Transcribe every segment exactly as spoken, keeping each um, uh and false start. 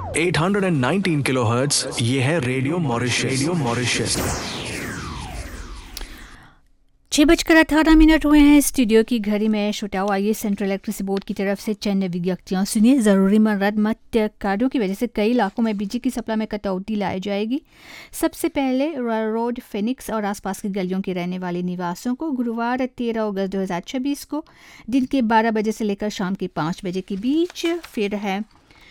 आठ सौ उन्नीस किलोहर्ट्ज, ये है रेडियो मॉरिशस। Radio Mauritius. छः बजकर अठारह मिनट हुए हैं स्टूडियो की घड़ी में। श्रोताओ, आइए सेंट्रल इलेक्ट्रिसिटी बोर्ड की तरफ से चंद विज्ञप्तियाँ सुनिए। ज़रूरी मरम्मत कार्यों की वजह से कई इलाकों में बिजली की सप्लाई में कटौती लाई जाएगी। सबसे पहले रोड, फिनिक्स और आसपास की गलियों के रहने वाले निवासियों को गुरुवार तेरह अगस्त दो हज़ार छब्बीस को दिन के बारह बजे से लेकर शाम के पाँच बजे के बीच, फिर है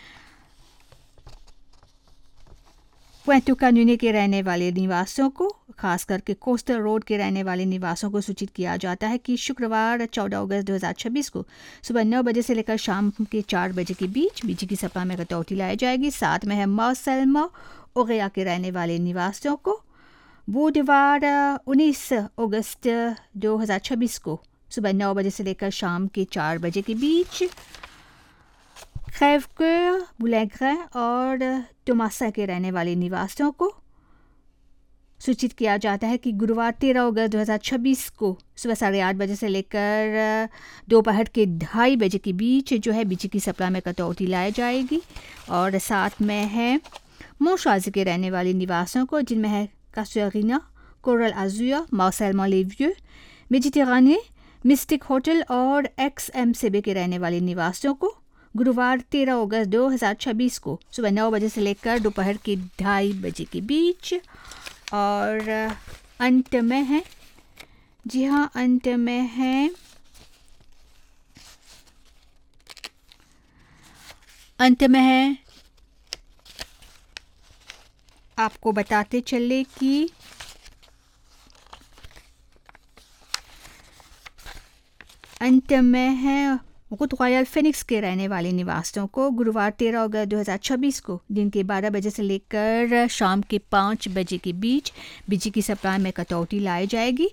पुएंटो कानूनी के रहने वाले निवासियों को, खास करके कोस्टल रोड के रहने वाले निवासियों को सूचित किया जाता है कि शुक्रवार चौदह अगस्त दो हज़ार छब्बीस को सुबह नौ बजे से लेकर शाम के चार बजे के बीच बिजली की सप्लाई में कटौती लाई जाएगी। साथ में है मौसलमा ओगया के रहने वाले निवासियों को बुधवार उन्नीस अगस्त दो हज़ार छब्बीस को सुबह नौ बजे से लेकर शाम के चार बजे के बीच खैवकर, बुलेग्रे और टोमासा के रहने वाले निवासियों को सूचित किया जाता है कि गुरुवार तेरह अगस्त दो हज़ार छब्बीस को सुबह साढ़े आठ बजे से लेकर दोपहर के ढाई बजे के बीच जो है बिजली की सप्लाई में कटौती लाई जाएगी। और साथ में है मोशाजी के रहने वाले निवासियों को, जिनमें है कासुरिना, कोरल आजुआ, मार्सेलमा लेव्यू, मेडिटेरानी, मिस्टिक होटल और एक्स एम सेबे के रहने वाले निवासियों को गुरुवार तेरह अगस्त दो हज़ार छब्बीस को सुबह नौ बजे से लेकर दोपहर के ढाई बजे के बीच। और अंत में है, जी हाँ अंत में है अंत में है आपको बताते चले कि अंत में है मुकुट रॉयल फिनिक्स के रहने वाले निवासियों को गुरुवार तेरह अगस्त दो हज़ार छब्बीस को दिन के बारह बजे से लेकर शाम के पाँच बजे के बीच बिजली की सप्लाई में कटौती लाई जाएगी।